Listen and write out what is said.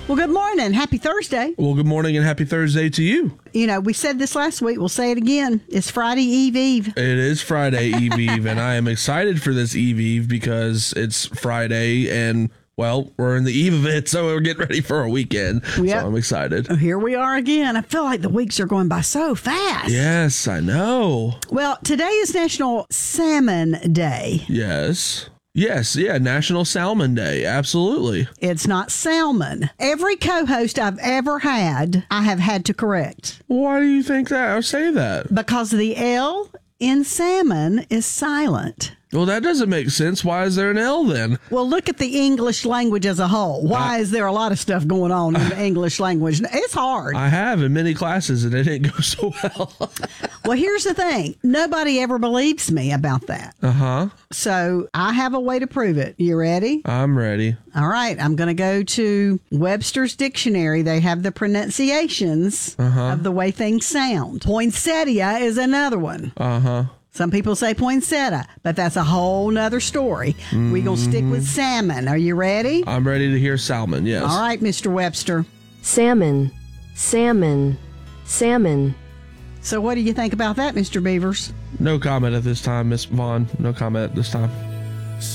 Well, good morning. Happy Thursday. Well, good morning and happy Thursday to you. You know, we said this last week. We'll say it again. It's Friday Eve. It is Friday Eve, and I am excited for this Eve because it's Friday and, well, we're in the eve of it, so we're getting ready for a weekend. Yep. So I'm excited. Here we are again. I feel like the weeks are going by so fast. Yes, I know. Well, today is National Salmon Day. Yes, National Salmon Day. Absolutely. It's not salmon. Every co-host I've ever had, I have had to correct. Why do you think that? Or say that? Because the L in salmon is silent. Well, that doesn't make sense. Why is there an L then? Well, look at the English language as a whole. Why is there a lot of stuff going on in the English language? It's hard. I have in many classes, and it didn't go so well. Well, here's the thing. Nobody ever believes me about that. Uh-huh. So I have a way to prove it. You ready? I'm ready. All right. I'm going to go to Webster's Dictionary. They have the pronunciations of the way things sound. Poinsettia is another one. Uh-huh. Some people say poinsettia, but that's a whole nother story. We're going to stick with salmon. Are you ready? I'm ready to hear salmon, yes. All right, Mr. Webster. Salmon, salmon, salmon. So what do you think about that, Mr. Beavers? No comment at this time, Miss Vaughn. No comment at this time.